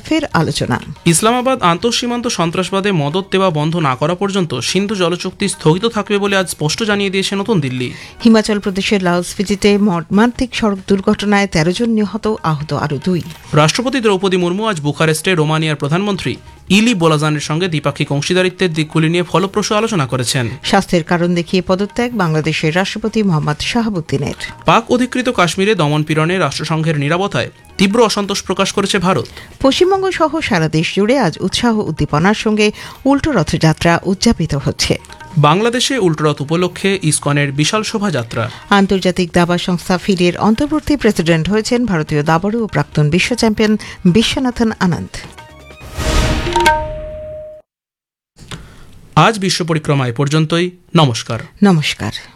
ফের আলোচনা। ইসলামাবাদ আন্তঃসীমান্ত সন্ত্রাসবাদে মদত দেওয়া বন্ধ না করা পর্যন্ত সিন্ধু জলচুক্তি স্থগিত থাকবে বলে আজ স্পষ্ট জানিয়ে দিয়েছে নতুন দিল্লি। হিমাচল প্রদেশের লাউসফিজিতে মর্মান্তিক সড়ক দুর্ঘটনায় 13 জন নিহত, আহত আরও 2। রাষ্ট্রপতি দ্রৌপদী মুর্মু আজ বুখারেস্টে রোমানিয়ার প্রধানমন্ত্রী ইলি বোলাজানের সঙ্গে দ্বিপাক্ষিক অংশীদারিত্বের দিকগুলি নিয়ে ফলপ্রসূ আলোচনা করেছেন। স্বাস্থ্যের কারণ দেখিয়ে পদত্যাগ বাংলাদেশের রাষ্ট্রপতি মোহাম্মদ শাহাবুদ্দিনের। পাক অধিকৃত কাশ্মীরে দমনপীড়নে রাষ্ট্রসংঘের নীরবতায় তীব্র অসন্তোষ প্রকাশ করেছে ভারত। পশ্চিমবঙ্গ সহ সারা দেশ জুড়ে আজ উৎসাহ উদ্দীপনার সঙ্গে উল্টো রথযাত্রা উদযাপিত হচ্ছে। বাংলাদেশে উল্টোরথ উপলক্ষে ইসকনের বিশাল শোভাযাত্রা। আন্তর্জাতিক দাবা সংস্থা ফিডের অন্তর্বর্তী প্রেসিডেন্ট হয়েছেন ভারতীয় দাবাড়ু ও প্রাক্তন বিশ্ব চ্যাম্পিয়ন বিশ্বনাথন আনন্দ। আজ বিশ্ব পরিক্রমা এ পর্যন্তই। নমস্কার।